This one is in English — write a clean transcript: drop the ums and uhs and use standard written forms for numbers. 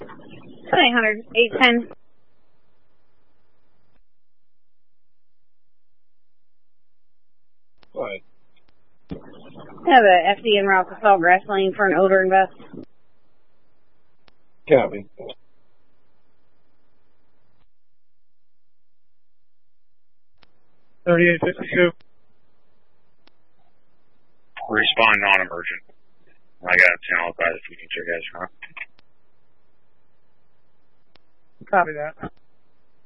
800, 810. What? Have a FD en route to Salt Grass Lane for an odor invest. Copy. $38.52. Respond non-emergent. I got a channel if we need you guys, huh? Copy that.